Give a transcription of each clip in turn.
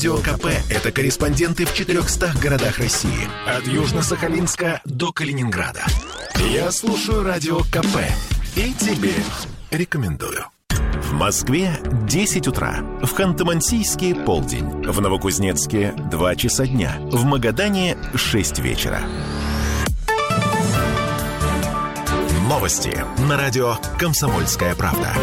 Радио КП – это корреспонденты в 400 городах России. От Южно-Сахалинска до Калининграда. Я слушаю Радио КП и тебе рекомендую. В Москве 10 утра. В Ханты-Мансийске – полдень. В Новокузнецке – 2 часа дня. В Магадане – 6 вечера. Новости на радио «Комсомольская правда».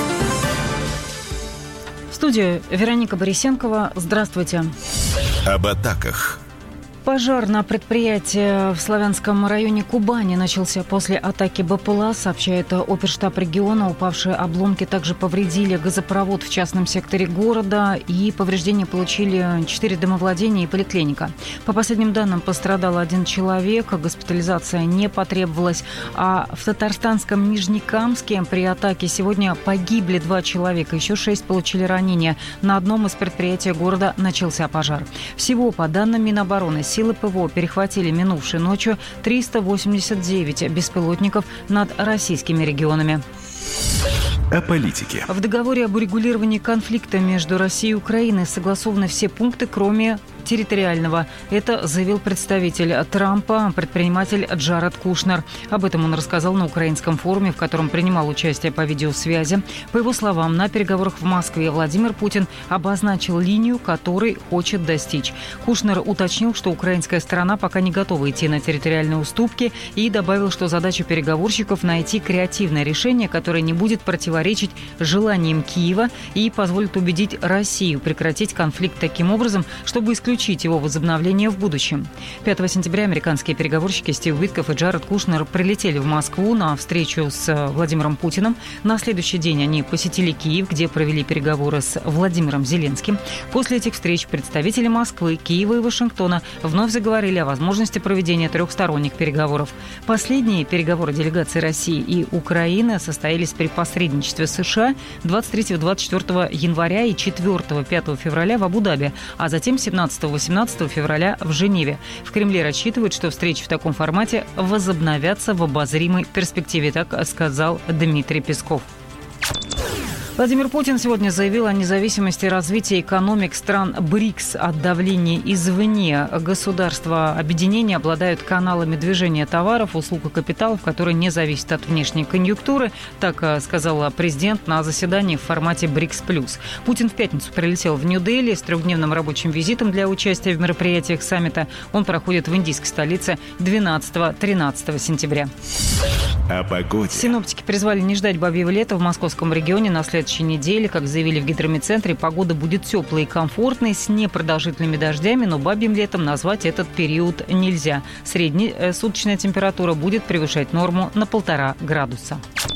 В студии Вероника Борисенкова. Здравствуйте. Об атаках. Пожар на предприятии в Славянском районе Кубани начался после атаки БПЛА, сообщает оперштаб региона. Упавшие обломки также повредили газопровод в частном секторе города, и повреждения получили 4 домовладения и поликлиника. По последним данным, пострадал 1 человек, госпитализация не потребовалась. А в татарстанском Нижнекамске при атаке сегодня погибли 2 человека, еще 6 получили ранения. На одном из предприятий города начался пожар. Всего, по данным Минобороны, силы ПВО перехватили минувшей ночью 389 беспилотников над российскими регионами. О политике. В договоре об урегулировании конфликта между Россией и Украиной согласованы все пункты, кроме территориального. Это заявил представитель Трампа, предприниматель Джаред Кушнер. Об этом он рассказал на украинском форуме, в котором принимал участие по видеосвязи. По его словам, на переговорах в Москве Владимир Путин обозначил линию, которой хочет достичь. Кушнер уточнил, что украинская сторона пока не готова идти на территориальные уступки, и добавил, что задача переговорщиков – найти креативное решение, которое не будет противоречить желаниям Киева и позволит убедить Россию прекратить конфликт таким образом, чтобы исключить его возобновление в будущем. 5 сентября американские переговорщики Стив Уитков и Джаред Кушнер прилетели в Москву на встречу с Владимиром Путиным. На следующий день они посетили Киев, где провели переговоры с Владимиром Зеленским. После этих встреч представители Москвы, Киева и Вашингтона вновь заговорили о возможности проведения трехсторонних переговоров. Последние переговоры делегаций России и Украины состоялись при посредничестве США 23-24 января и 4-5 февраля в Абу-Даби, а затем 17-18 февраля в Женеве. В Кремле рассчитывают, что встречи в таком формате возобновятся в обозримой перспективе, так сказал Дмитрий Песков. Владимир Путин сегодня заявил о независимости развития экономик стран БРИКС от давления извне. Государства объединения обладают каналами движения товаров, услуг и капиталов, которые не зависят от внешней конъюнктуры, так сказал президент на заседании в формате БРИКС+. Путин в пятницу прилетел в Нью-Дели с 3-дневным рабочим визитом для участия в мероприятиях саммита. Он проходит в индийской столице 12-13 сентября. О погоде. Синоптики призвали не ждать бабьего лета в московском регионе на следующей неделе. Как заявили в гидрометцентре, погода будет теплой и комфортной, с непродолжительными дождями, но бабьим летом назвать этот период нельзя. Средняя суточная температура будет превышать норму на 1,5 градуса.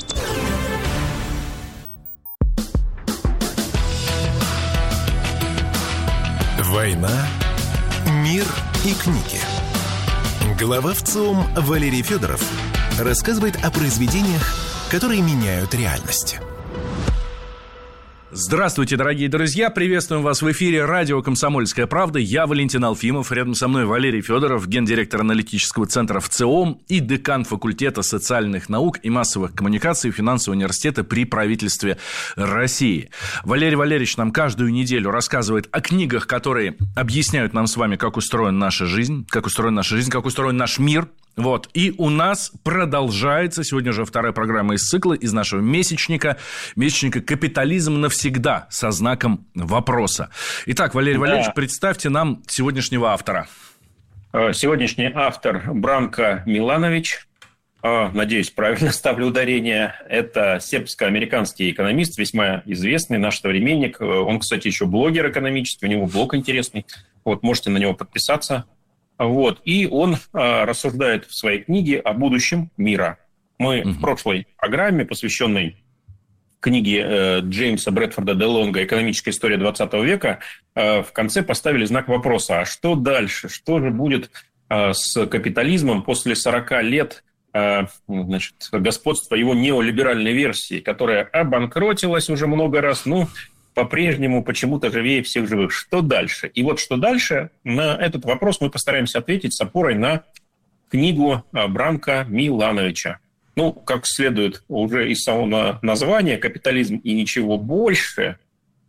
Война, мир и книги. Глава ВЦИОМ Валерий Федоров рассказывает о произведениях, которые меняют реальность. Здравствуйте, дорогие друзья! Приветствуем вас в эфире радио «Комсомольская правда». Я Валентин Алфимов. Рядом со мной Валерий Федоров, гендиректор аналитического центра ВЦИОМ и декан факультета социальных наук и массовых коммуникаций Финансового университета при правительстве России. Валерий Валерьевич нам каждую неделю рассказывает о книгах, которые объясняют нам с вами, как устроена наша жизнь, как устроен наш мир. Вот, и у нас продолжается сегодня уже 2-я программа из цикла, из нашего месячника «Капитализм навсегда» со знаком вопроса. Итак, Валерий Валерьевич, представьте нам сегодняшнего автора. Сегодняшний автор Бранко Миланович, надеюсь, правильно ставлю ударение, это сербско-американский экономист, весьма известный, наш современник. Он, кстати, еще блогер экономический, у него блог интересный, вот, можете на него подписаться. Вот. И он рассуждает в своей книге о будущем мира. Мы в прошлой программе, посвященной книге Джеймса Брэдфорда де Лонга «Экономическая история 20 века», в конце поставили знак вопроса: а что дальше? Что же будет с капитализмом после 40 лет господства его неолиберальной версии, которая обанкротилась уже много раз, по-прежнему почему-то живее всех живых. Что дальше? И вот что дальше, на этот вопрос мы постараемся ответить с опорой на книгу Бранко Милановича. Как следует уже из самого названия «Капитализм и ничего больше»,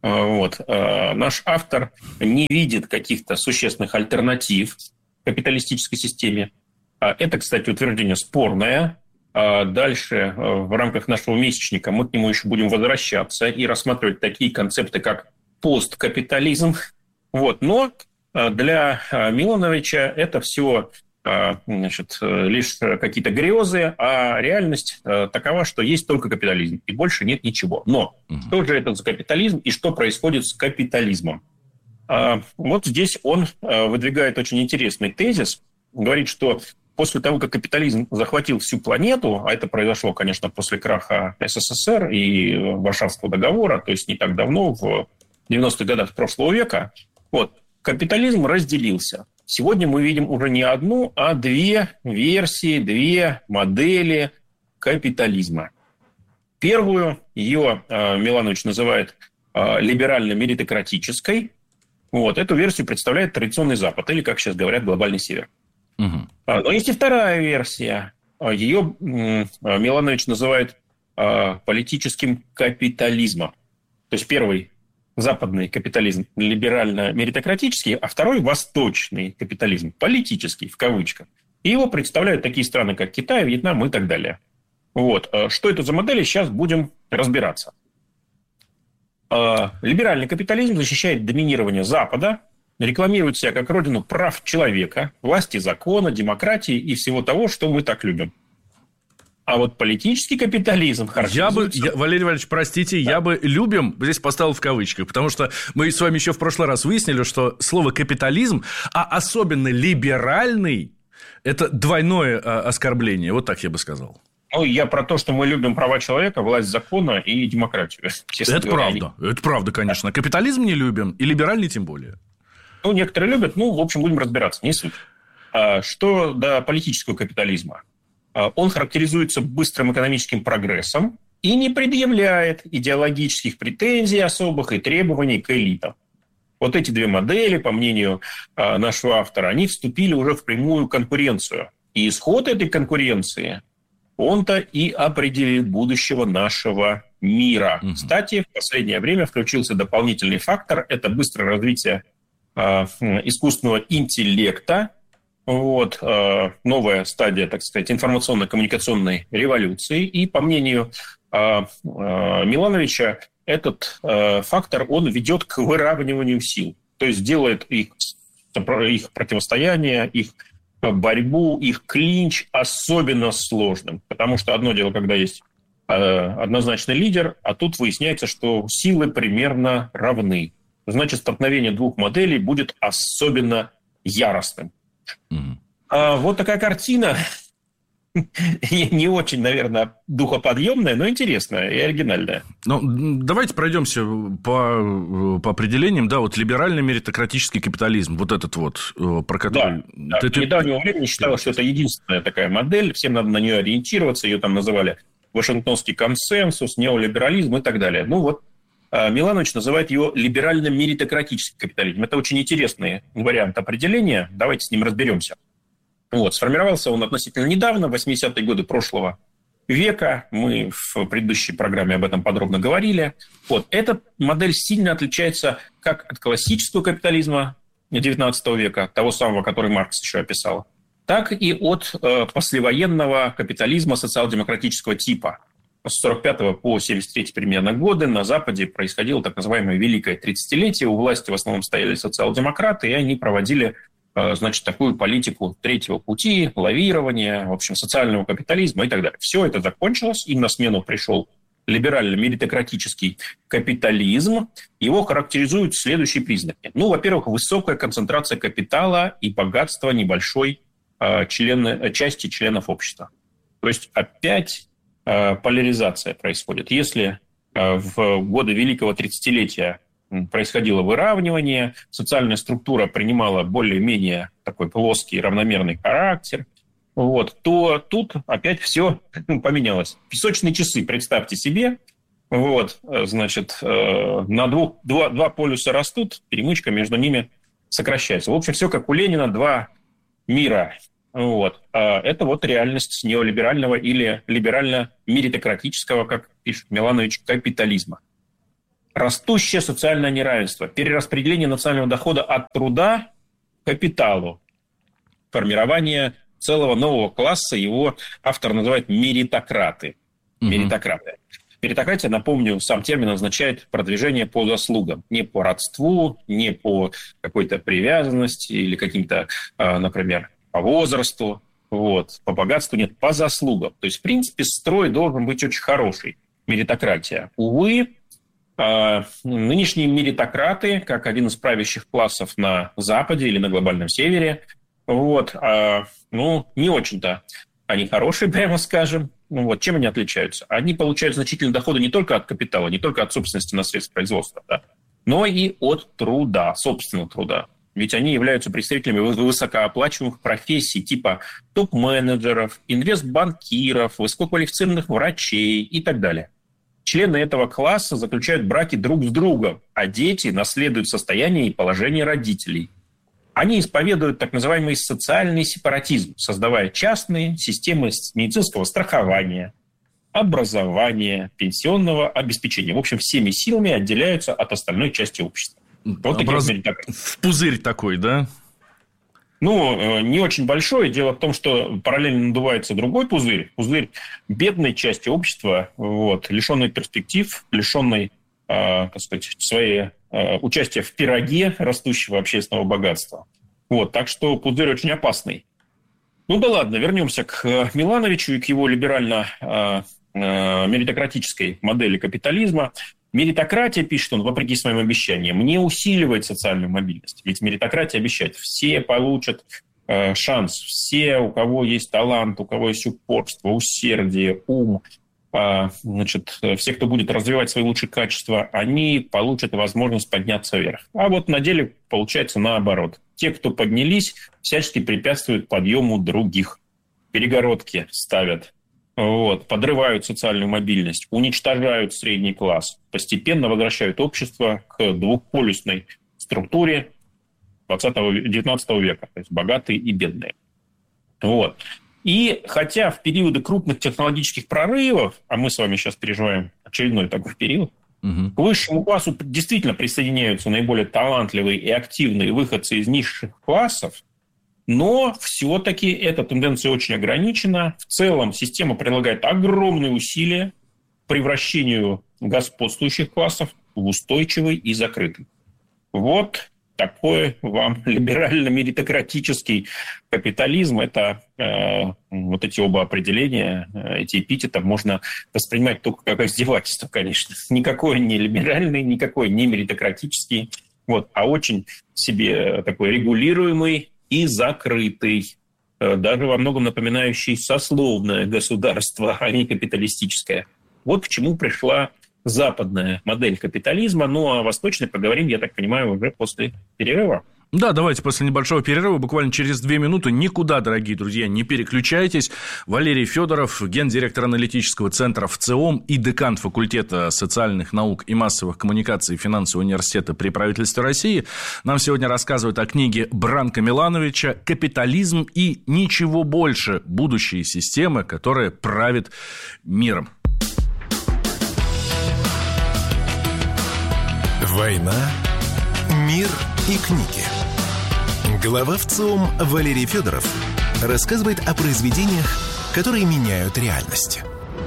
Наш автор не видит каких-то существенных альтернатив капиталистической системе. Это, кстати, утверждение спорное. Дальше в рамках нашего месячника мы к нему еще будем возвращаться и рассматривать такие концепты, как посткапитализм. Но для Милановича это все лишь какие-то грезы, а реальность такова, что есть только капитализм, и больше нет ничего. Но что же это за капитализм и что происходит с капитализмом? Здесь он выдвигает очень интересный тезис, говорит, что после того, как капитализм захватил всю планету, а это произошло, конечно, после краха СССР и Варшавского договора, то есть не так давно, в 90-х годах прошлого века, капитализм разделился. Сегодня мы видим уже не одну, а две версии, две модели капитализма. Первую ее Миланович называет либерально-меритократической. Эту версию представляет традиционный Запад, или, как сейчас говорят, глобальный Север. Но есть и вторая версия. Ее Миланович называет политическим капитализмом. То есть первый западный капитализм либерально-меритократический, а второй восточный капитализм политический, в кавычках. И его представляют такие страны, как Китай, Вьетнам и так далее. Что это за модели, сейчас будем разбираться. Либеральный капитализм защищает доминирование Запада, рекламирует себя как родину прав человека, власти закона, демократии и всего того, что мы так любим. А политический капитализм характеризуется... Валерий Валерьевич, простите, да. Я бы «любим» здесь поставил в кавычках, потому что мы с вами еще в прошлый раз выяснили, что слово «капитализм», а особенно «либеральный», это двойное оскорбление, так я бы сказал. Я про то, что мы любим права человека, власть закона и демократию. Это правда, это правда, конечно. Капитализм не любим, и либеральный тем более. Некоторые любят, в общем, будем разбираться, не суть. Что до политического капитализма? Он характеризуется быстрым экономическим прогрессом и не предъявляет идеологических претензий особых и требований к элитам. Эти две модели, по мнению нашего автора, они вступили уже в прямую конкуренцию. И исход этой конкуренции, он-то и определит будущего нашего мира. Кстати, в последнее время включился дополнительный фактор – это быстрое развитие искусственного интеллекта. Новая стадия, так сказать, информационно-коммуникационной революции. И, по мнению Милановича, этот фактор, он ведет к выравниванию сил. То есть делает их противостояние, их борьбу, их клинч особенно сложным. Потому что одно дело, когда есть однозначный лидер, а тут выясняется, что силы примерно равны. Значит, столкновение двух моделей будет особенно яростным. Такая картина. Не очень, наверное, духоподъемная, но интересная и оригинальная. Давайте пройдемся по определениям. Либеральный меритократический капитализм. Этот про который... Да. В недавнее время считалось, что это единственная такая модель. Всем надо на нее ориентироваться. Ее там называли Вашингтонский консенсус, неолиберализм и так далее. Миланович называет его либерально-меритократический капитализм. Это очень интересный вариант определения. Давайте с ним разберемся. Сформировался он относительно недавно, в 80-е годы прошлого века. Мы в предыдущей программе об этом подробно говорили. Эта модель сильно отличается как от классического капитализма XIX века, того самого, который Маркс еще описал, так и от послевоенного капитализма социал-демократического типа. С 1945 по 1973 примерно годы на Западе происходило так называемое Великое 30-летие. У власти в основном стояли социал-демократы, и они проводили такую политику третьего пути, лавирования, в общем, социального капитализма и так далее. Все это закончилось, им на смену пришел либерально-меритократический капитализм. Его характеризуют следующие признаки. Во-первых, высокая концентрация капитала и богатства небольшой части членов общества. То есть опять поляризация происходит. Если в годы Великого 30-летия происходило выравнивание, социальная структура принимала более-менее такой плоский, равномерный характер, то тут опять все поменялось. Песочные часы, представьте себе, на два полюса растут, перемычка между ними сокращается. В общем, все как у Ленина, два мира. Это реальность неолиберального или либерально-меритократического, как пишет Миланович, капитализма. растущее социальное неравенство, перераспределение национального дохода от труда к капиталу, формирование целого нового класса, его автор называет меритократы. Меритократы. Меритократия, напомню, сам термин означает продвижение по заслугам. Не по родству, не по какой-то привязанности или каким-то, например, по возрасту, по богатству, нет, по заслугам. То есть, в принципе, строй должен быть очень хороший. Меритократия. Увы, нынешние меритократы, как один из правящих классов на Западе или на глобальном Севере, не очень-то они хорошие, прямо скажем. Чем они отличаются? Они получают значительные доходы не только от капитала, не только от собственности на средства производства, но и от труда, собственного труда. Ведь они являются представителями высокооплачиваемых профессий типа топ-менеджеров, инвестбанкиров, высококвалифицированных врачей и так далее. Члены этого класса заключают браки друг с другом, а дети наследуют состояние и положение родителей. Они исповедуют так называемый социальный сепаратизм, создавая частные системы медицинского страхования, образования, пенсионного обеспечения. В общем, всеми силами отделяются от остальной части общества. В пузырь такой, да? Не очень большой. Дело в том, что параллельно надувается другой пузырь. Пузырь бедной части общества, лишенной перспектив, лишенной, своей участия в пироге растущего общественного богатства. Так что пузырь очень опасный. Ладно, вернемся к Милановичу и к его либерально-меритократической модели капитализма. Меритократия, пишет он, вопреки своим обещаниям, не усиливает социальную мобильность. Ведь меритократия обещает, все получат шанс, все, у кого есть талант, у кого есть упорство, усердие, ум, все, кто будет развивать свои лучшие качества, они получат возможность подняться вверх. А на деле получается наоборот. Те, кто поднялись, всячески препятствуют подъему других. Перегородки ставят, подрывают социальную мобильность, уничтожают средний класс, постепенно возвращают общество к двухполюсной структуре 19 века, то есть богатые и бедные. И хотя в периоды крупных технологических прорывов, а мы с вами сейчас переживаем очередной такой период, к высшему классу действительно присоединяются наиболее талантливые и активные выходцы из низших классов, но все-таки эта тенденция очень ограничена. В целом система прилагает огромные усилия к превращению господствующих классов в устойчивый и закрытый. Такой вам либерально-меритократический капитализм. Это эти оба определения, эти эпитеты можно воспринимать только как издевательство, конечно. Никакой не либеральный, никакой не меритократический, а очень себе такой регулируемый и закрытый, даже во многом напоминающий сословное государство, а не капиталистическое. К чему пришла западная модель капитализма. А восточной поговорим, я так понимаю, уже после перерыва. Да, давайте после небольшого перерыва, буквально через 2 минуты. Никуда, дорогие друзья, не переключайтесь. Валерий Федоров, гендиректор аналитического центра ВЦИОМ и декан факультета социальных наук и массовых коммуникаций финансового университета при правительстве России, нам сегодня рассказывают о книге Бранко Милановича «Капитализм и ничего больше. Будущие системы, которые правят миром». «Война, мир и книги». Глава ВЦИОМ Валерий Федоров рассказывает о произведениях, которые меняют реальность.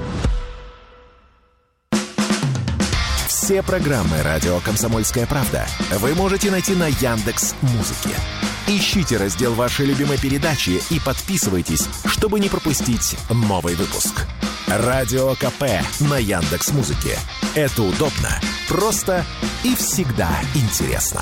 Все программы «Радио Комсомольская правда» вы можете найти на Яндекс.Музыке. Ищите раздел вашей любимой передачи и подписывайтесь, чтобы не пропустить новый выпуск. Радио КП на Яндекс.Музыке. Это удобно, просто и всегда интересно.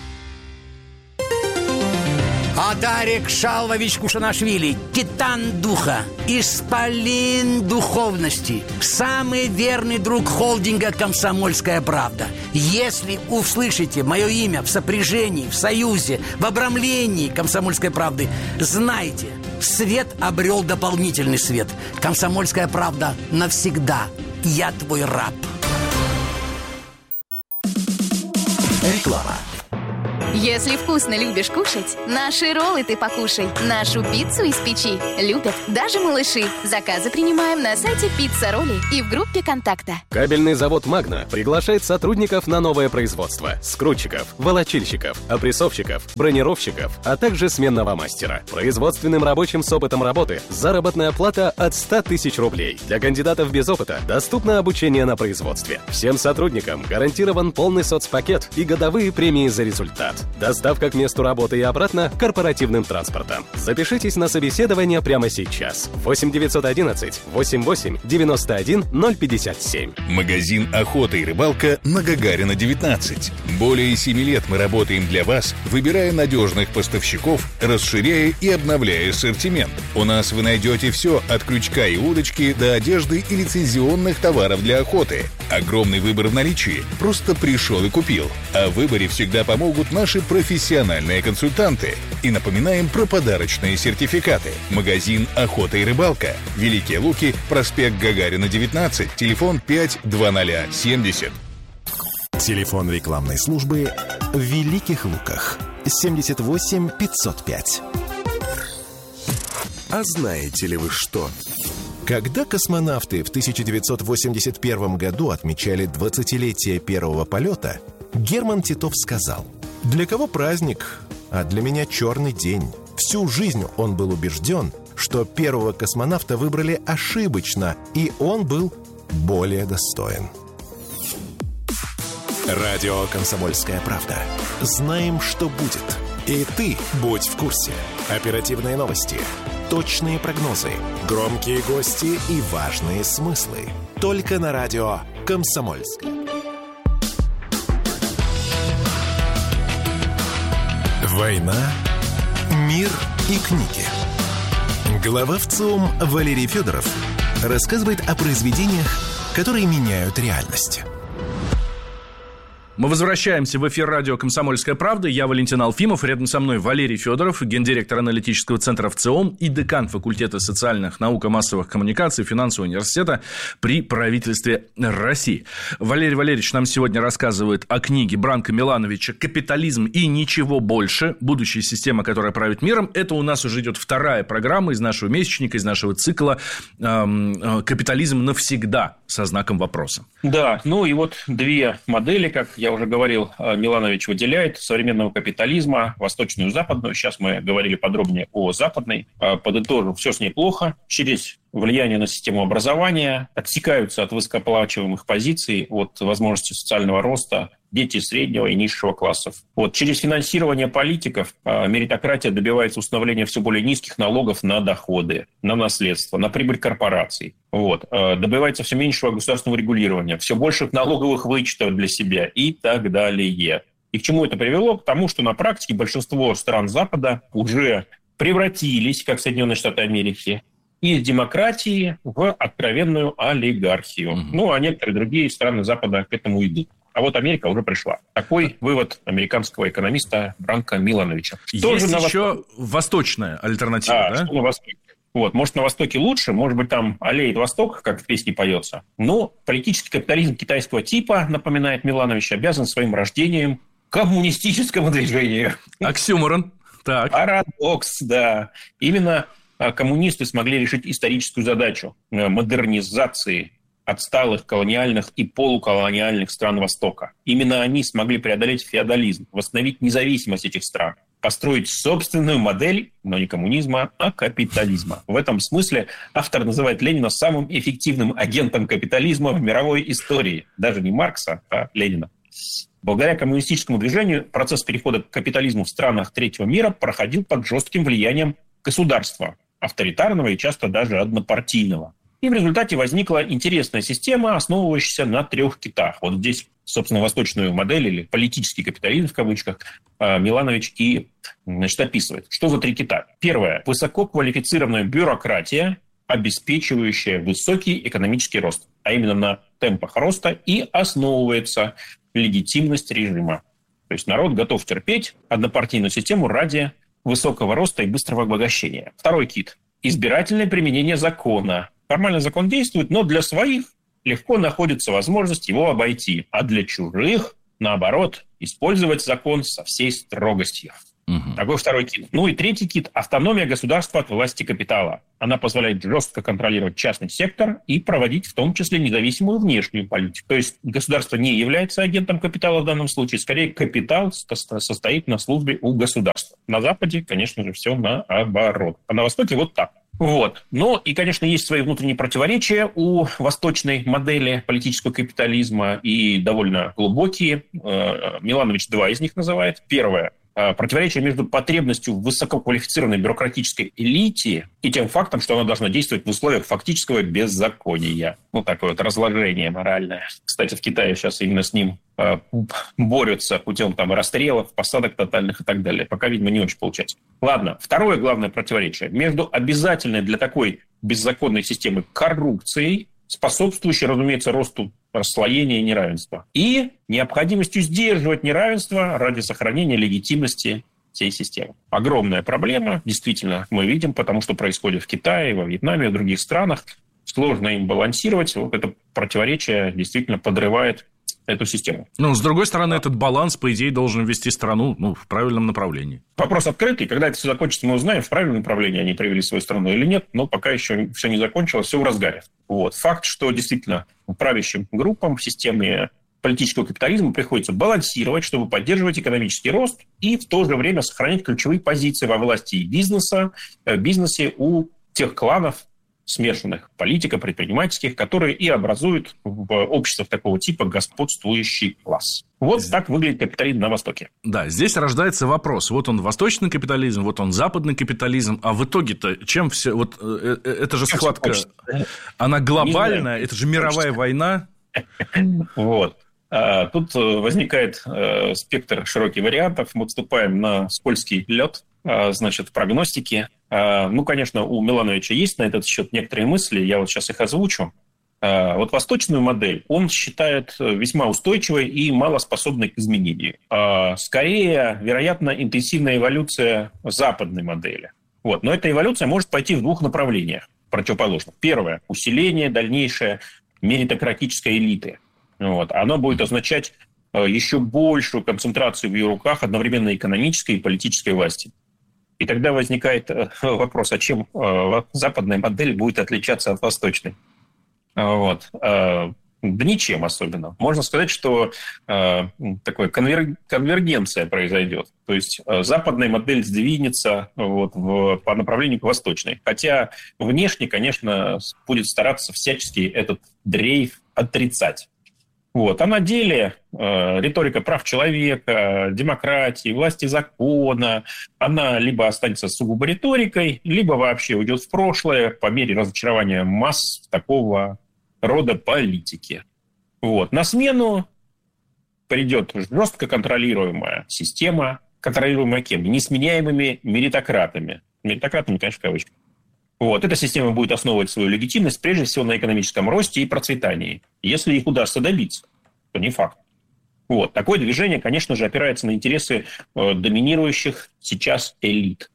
Адарик Шалвович Кушанашвили, титан духа, исполин духовности, самый верный друг холдинга «Комсомольская правда». Если услышите мое имя в сопряжении, в союзе, в обрамлении «Комсомольской правды», знайте, свет обрел дополнительный свет. «Комсомольская правда» навсегда. Я твой раб. Реклама. Если вкусно любишь кушать, наши роллы ты покушай. Нашу пиццу из печи любят даже малыши. Заказы принимаем на сайте Пицца Ролли и в группе «Контакта». Кабельный завод «Магна» приглашает сотрудников на новое производство. Скрутчиков, волочильщиков, опрессовщиков, бронировщиков, а также сменного мастера. Производственным рабочим с опытом работы заработная плата от 100 тысяч рублей. Для кандидатов без опыта доступно обучение на производстве. Всем сотрудникам гарантирован полный соцпакет и годовые премии за результат. Доставка к месту работы и обратно корпоративным транспортом. Запишитесь на собеседование прямо сейчас. 8 911 88 91 057. Магазин «Охота и рыбалка» на Гагарина, 19. Более 7 лет мы работаем для вас, выбирая надежных поставщиков, расширяя и обновляя ассортимент. У нас вы найдете все от крючка и удочки до одежды и лицензионных товаров для охоты. Огромный выбор в наличии. Просто пришел и купил. О выборе всегда помогут наши профессиональные консультанты. И напоминаем про подарочные сертификаты. Магазин «Охота и рыбалка». Великие Луки, проспект Гагарина, 19, телефон 52070. Телефон рекламной службы в Великих Луках 78 505. А знаете ли вы что? Когда космонавты в 1981 году отмечали 20-летие первого полета, Герман Титов сказал: «Для кого праздник, а для меня черный день». Всю жизнь он был убежден, что первого космонавта выбрали ошибочно, и он был более достоин. Радио «Комсомольская правда». Знаем, что будет. И ты будь в курсе. Оперативные новости, точные прогнозы, громкие гости и важные смыслы. Только на радио «Комсомольская». Война, мир и книги. Глава ВЦИОМ Валерий Федоров рассказывает о произведениях, которые меняют реальность. Мы возвращаемся в эфир радио «Комсомольская правда». Я Валентин Алфимов. Рядом со мной Валерий Федоров, гендиректор аналитического центра ВЦИОМ и декан факультета социальных наук и массовых коммуникаций финансового университета при правительстве России. Валерий Валерьевич нам сегодня рассказывает о книге Бранко Милановича «Капитализм и ничего больше. Будущая система, которая правит миром». Это у нас уже идет вторая программа из нашего месячника, из нашего цикла «Капитализм навсегда» со знаком вопроса. Да, ну и вот две модели, как я уже говорил, Миланович выделяет: современного капитализма, восточную и западную. Сейчас мы говорили подробнее о западной. Подытожу, все с ней плохо. Через влияние на систему образования отсекаются от высокооплачиваемых позиций, от возможности социального роста дети среднего и низшего классов. Вот. Через финансирование политиков меритократия добивается установления все более низких налогов на доходы, на наследство, на прибыль корпораций. Вот. Добивается все меньшего государственного регулирования, все больших налоговых вычетов для себя и так далее. И к чему это привело? К тому, что на практике большинство стран Запада уже превратились, как Соединенные Штаты Америки, из демократии в откровенную олигархию. Ну, а некоторые другие страны Запада к этому идут. А вот Америка уже пришла. Такой вывод американского экономиста Бранко Милановича. Есть еще восточная альтернатива, да? Что на Востоке. Вот, может, на Востоке лучше, может быть, там олеет Восток, как в песне поется. Но политический капитализм китайского типа, напоминает Миланович, обязан своим рождением коммунистическому движению. Оксюморон. Так. Парадокс, да. Именно коммунисты смогли решить историческую задачу модернизации отсталых колониальных и полуколониальных стран Востока. Именно они смогли преодолеть феодализм, восстановить независимость этих стран, построить собственную модель, но не коммунизма, а капитализма. В этом смысле автор называет Ленина самым эффективным агентом капитализма в мировой истории. Даже не Маркса, а Ленина. Благодаря коммунистическому движению процесс перехода к капитализму в странах третьего мира проходил под жестким влиянием государства, авторитарного и часто даже однопартийного. И в результате возникла интересная система, основывающаяся на 3 китах. Вот здесь, собственно, восточную модель, или политический капитализм в кавычках, Миланович и описывает. Что за 3 кита? Первое. Высококвалифицированная бюрократия, обеспечивающая высокий экономический рост. А именно на темпах роста и основывается легитимность режима. То есть народ готов терпеть однопартийную систему ради высокого роста и быстрого обогащения. Второй кит. Избирательное применение закона. Формально закон действует, но для своих легко находится возможность его обойти, а для чужих наоборот, использовать закон со всей строгостью. Такой второй кит. Ну и третий кит – автономия государства от власти капитала. Она позволяет жестко контролировать частный сектор и проводить в том числе независимую внешнюю политику. То есть государство не является агентом капитала в данном случае, скорее капитал состоит на службе у государства. На Западе, конечно же, все наоборот. А на Востоке вот так. Вот. Ну и, конечно, есть свои внутренние противоречия у восточной модели политического капитализма и довольно глубокие. Миланович два из них называет. Первое. Противоречие между потребностью в высококвалифицированной бюрократической элите и тем фактом, что она должна действовать в условиях фактического беззакония. Ну, такое вот разложение моральное. Кстати, в Китае сейчас именно с ним борются путем там расстрелов, посадок тотальных и так далее. Пока, видимо, не очень получается. Ладно, второе главное противоречие между обязательной для такой беззаконной системы коррупцией, способствующей, разумеется, росту расслоения и неравенства, и необходимостью сдерживать неравенство ради сохранения легитимности всей системы. Огромная проблема, действительно, мы видим, потому что происходит в Китае, во Вьетнаме, в других странах. Сложно им балансировать. Вот это противоречие действительно подрывает эту систему. Ну, с другой стороны, этот баланс, по идее, должен вести страну в правильном направлении. Вопрос открытый. Когда это все закончится, мы узнаем, в правильном направлении они привели свою страну или нет, но пока еще все не закончилось, все в разгаре. Вот. Факт, что действительно правящим группам в системе политического капитализма приходится балансировать, чтобы поддерживать экономический рост и в то же время сохранять ключевые позиции во власти и бизнесе у тех кланов, смешанных политико-предпринимательских, которые и образуют в обществах такого типа господствующий класс. Вот так выглядит капитализм на Востоке. Да, здесь рождается вопрос. Вот он восточный капитализм, вот он западный капитализм, а в итоге-то чем все... Вот это же схватка, она глобальная, это же мировая война. Вот. Тут возникает спектр широких вариантов. Мы вступаем на скользкий лед, значит, прогностики. Ну, конечно, у Милановича есть на этот счет некоторые мысли, я вот сейчас их озвучу. Вот восточную модель он считает весьма устойчивой и малоспособной к изменению. Скорее, вероятно, интенсивная эволюция западной модели. Вот. Но эта эволюция может пойти в двух направлениях противоположных. Первое – усиление дальнейшее меритократической элиты. Вот. Оно будет означать еще большую концентрацию в ее руках одновременно экономической и политической власти. И тогда возникает вопрос, а чем западная модель будет отличаться от восточной? Вот. Да ничем особенно. Можно сказать, что такая конвергенция произойдет. То есть западная модель сдвинется по направлению к восточной. Хотя внешне, конечно, будет стараться всячески этот дрейф отрицать. Вот. А на деле риторика прав человека, демократии, власти закона, она либо останется сугубо риторикой, либо вообще уйдет в прошлое по мере разочарования масс такого рода политики. Вот. На смену придет жестко контролируемая система, контролируемая кем? Несменяемыми меритократами. Меритократами, конечно, в кавычках. Вот. Эта система будет основывать свою легитимность прежде всего на экономическом росте и процветании. Если их удастся добиться, то не факт. Вот. Такое движение, конечно же, опирается на интересы доминирующих сейчас элит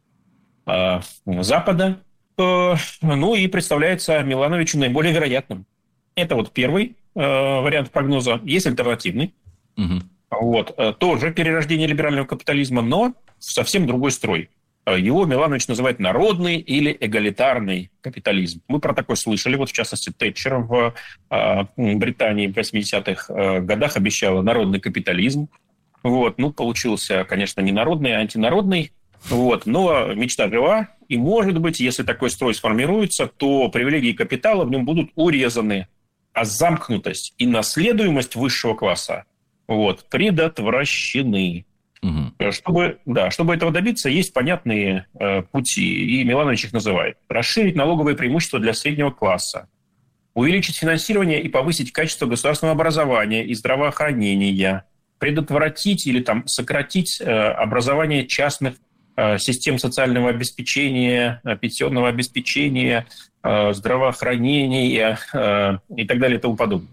Запада, ну и представляется Милановичу наиболее вероятным. Это вот первый вариант прогноза. Есть альтернативный. Вот. Тоже перерождение либерального капитализма, но в совсем другой строй. Его Миланович называет народный или эгалитарный капитализм. Мы про такое слышали. Вот, в частности, Тэтчер в Британии в 80-х годах обещала народный капитализм. Вот. Ну, получился, конечно, не народный, а антинародный. Вот. Но мечта жива. И, может быть, если такой строй сформируется, то привилегии капитала в нем будут урезаны, а замкнутость и наследуемость высшего класса предотвращены. Чтобы этого добиться, есть понятные пути, и Миланович их называет. Расширить налоговые преимущества для среднего класса, увеличить финансирование и повысить качество государственного образования и здравоохранения, предотвратить или сократить образование частных систем социального обеспечения, пенсионного обеспечения, здравоохранения и так далее и тому подобное.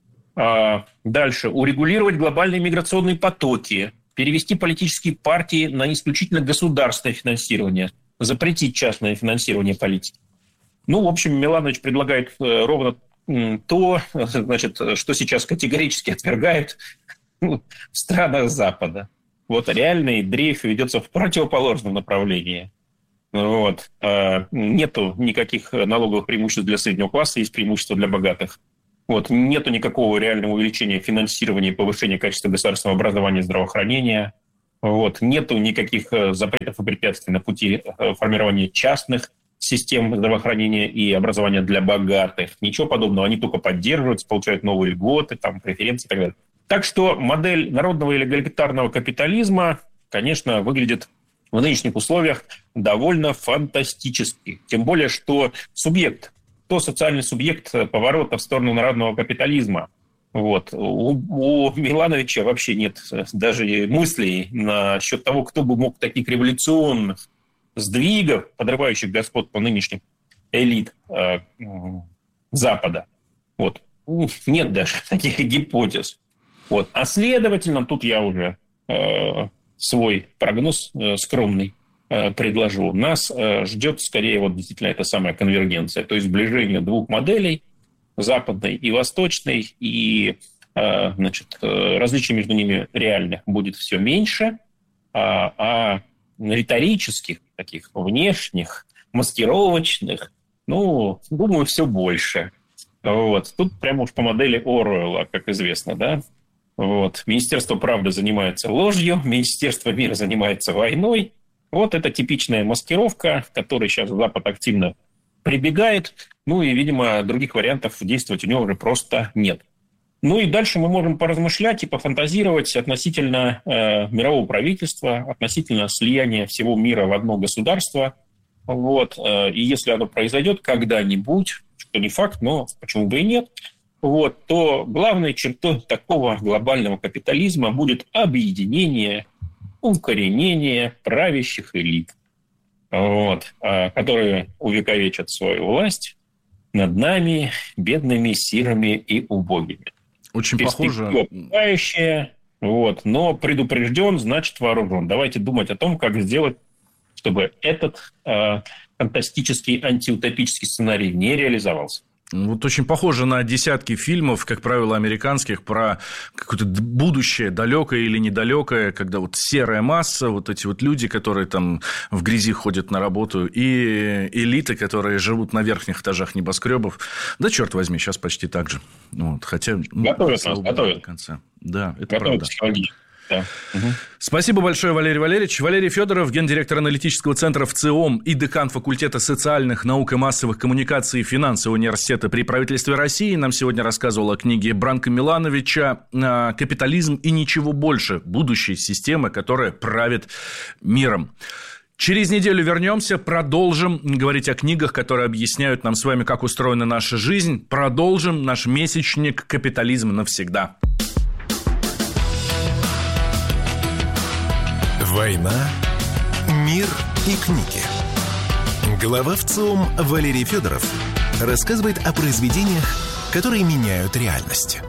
Дальше. Урегулировать глобальные миграционные потоки, перевести политические партии на исключительно государственное финансирование, запретить частное финансирование политики. Ну, в общем, Миланович предлагает ровно то, значит, что сейчас категорически отвергают в странах Запада. Вот реальный дрейф ведется в противоположном направлении. Вот. Нету никаких налоговых преимуществ для среднего класса, есть преимущества для богатых. Вот. Нету никакого реального увеличения финансирования и повышения качества государственного образования и здравоохранения. Вот. Нету никаких запретов и препятствий на пути формирования частных систем здравоохранения и образования для богатых. Ничего подобного. Они только поддерживаются, получают новые льготы, там, преференции и так далее. Так что модель народного или эгалитарного капитализма, конечно, выглядит в нынешних условиях довольно фантастически. Тем более, что социальный субъект поворота в сторону народного капитализма. Вот. У Милановича вообще нет даже мыслей насчет того, кто бы мог таких революционных сдвигов, подрывающих господ по нынешним элит Запада. Вот. Нет даже таких гипотез. Вот. А следовательно, тут я уже свой прогноз скромный предложу. Нас ждет скорее вот действительно эта самая конвергенция, то есть сближение двух моделей, западной и восточной, и различий между ними реальных будет все меньше, а риторических, таких внешних, маскировочных, думаю, все больше. Вот. Тут прямо уж по модели Оруэлла, как известно, да? Вот. Министерство правды занимается ложью, Министерство мира занимается войной. Вот это типичная маскировка, к которой сейчас Запад активно прибегает. И, видимо, других вариантов действовать у него уже просто нет. И дальше мы можем поразмышлять и пофантазировать относительно мирового правительства, относительно слияния всего мира в одно государство. Вот. И если оно произойдет когда-нибудь, что не факт, но почему бы и нет, вот, то главной чертой такого глобального капитализма будет объединение, укоренение правящих элит, вот, которые увековечат свою власть над нами, бедными, сирыми и убогими. Очень похоже. Вот, но предупрежден, значит вооружен. Давайте думать о том, как сделать, чтобы этот фантастический антиутопический сценарий не реализовался. Вот очень похоже на десятки фильмов, как правило, американских, про какое-то будущее, далекое или недалекое, когда вот серая масса, вот эти вот люди, которые там в грязи ходят на работу, и элиты, которые живут на верхних этажах небоскребов. Да, черт возьми, сейчас почти так же. Вот, хотя... Готовят нас, готовят. До конца. Да, это готовят правда. Психологически. Да. Угу. Спасибо большое, Валерий Валерьевич. Валерий Федоров, гендиректор аналитического центра ВЦИОМ и декан факультета социальных наук и массовых коммуникаций и финансового университета при правительстве России, нам сегодня рассказывал о книге Бранко Милановича «Капитализм и ничего больше. Будущее системы, которая правит миром». Через неделю вернемся, продолжим говорить о книгах, которые объясняют нам с вами, как устроена наша жизнь. Продолжим наш месячник «Капитализм навсегда». «Война, мир и книги». Глава ВЦИОМ Валерий Федоров рассказывает о произведениях, которые меняют реальность.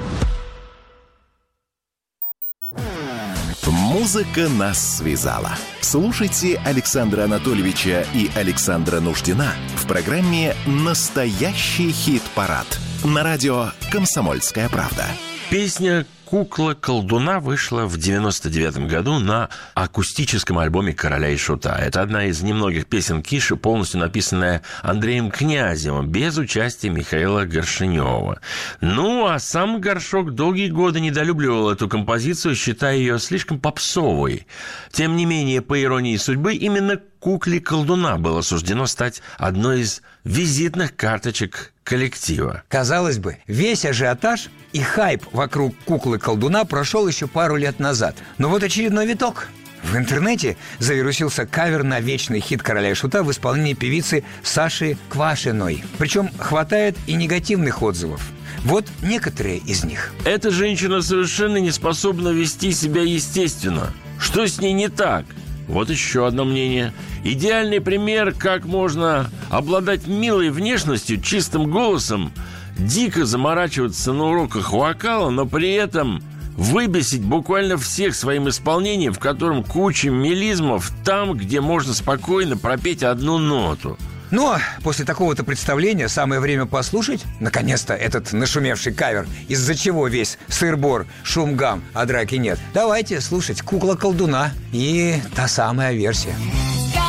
Музыка нас связала. Слушайте Александра Анатольевича и Александра Нуждина в программе «Настоящий хит-парад» на радио «Комсомольская правда». Песня «Кукла-колдуна» вышла в 1999 году на акустическом альбоме «Короля и Шута». Это одна из немногих песен Киши, полностью написанная Андреем Князевым, без участия Михаила Горшенева. А сам Горшок долгие годы недолюбливал эту композицию, считая ее слишком попсовой. Тем не менее, по иронии судьбы, именно «Кукле-колдуна» было суждено стать одной из визитных карточек коллектива. Казалось бы, весь ажиотаж и хайп вокруг «Куклы-колдуна» прошел еще пару лет назад. Но вот очередной виток. В интернете завирусился кавер на вечный хит «Короля и Шута» в исполнении певицы Саши Квашиной. Причем хватает и негативных отзывов. Вот некоторые из них. Эта женщина совершенно не способна вести себя естественно. Что с ней не так? Вот еще одно мнение. Идеальный пример, как можно обладать милой внешностью, чистым голосом, дико заморачиваться на уроках вокала, но при этом выбесить буквально всех своим исполнением, в котором куча мелизмов там, где можно спокойно пропеть одну ноту. Ну, а после такого-то представления самое время послушать, наконец-то, этот нашумевший кавер, из-за чего весь сыр-бор, шум-гам, а драки нет. Давайте слушать «Кукла-колдуна» и та самая версия.